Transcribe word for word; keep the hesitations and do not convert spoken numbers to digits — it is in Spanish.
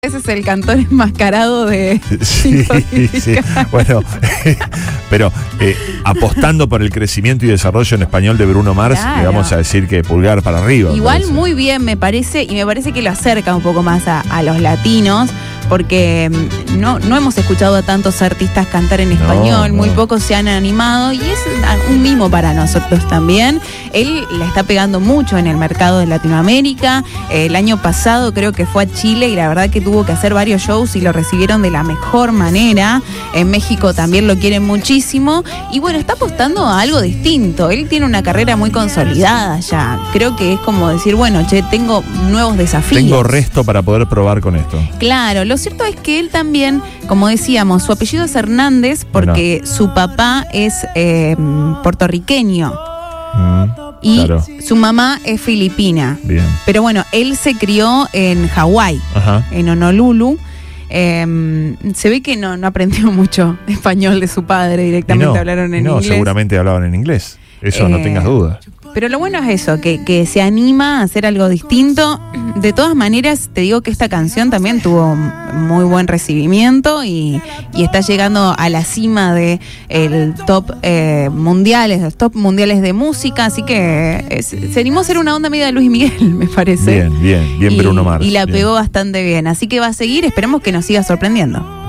Ese es el cantor enmascarado de... Sí, sí. Bueno, pero eh, apostando por el crecimiento y desarrollo en español de Bruno Mars, Claro. le vamos a decir que pulgar para arriba. Igual parece. muy bien, me parece, y me parece que lo acerca un poco más a, a los latinos, porque mm, no, no hemos escuchado a tantos artistas cantar en español, no. muy pocos se han animado, y es un mimo para nosotros también. Él la está pegando mucho en el mercado de Latinoamérica. El año pasado creo que fue a Chile y la verdad que tuvo que hacer varios shows y lo recibieron de la mejor manera. En México también lo quieren muchísimo. Y bueno, está apostando a algo distinto. Él tiene una carrera muy consolidada ya. Creo que es como decir, bueno, che, tengo nuevos desafíos. Tengo resto para poder probar con esto. Claro, lo cierto es que él también, como decíamos, su apellido es Hernández porque Bueno. su papá es eh, puertorriqueño. Mm, Y claro. su mamá es filipina. Bien. Pero bueno, él se crió en Hawái, Ajá. en Honolulu. Eh, se ve que no, no aprendió mucho español de su padre, directamente Y no, hablaron en no, inglés. seguramente hablaban en inglés. Eso no Eh, tengas duda. Pero lo bueno es eso, que, que se anima a hacer algo distinto. De todas maneras, te digo que esta canción también tuvo muy buen recibimiento y, y está llegando a la cima de el top eh, mundiales, los top mundiales de música, así que es, se animó a hacer una onda media de Luis Miguel, me parece. Bien, bien, bien y, Bruno Mars. Y la bien. pegó bastante bien, así que va a seguir, esperemos que nos siga sorprendiendo.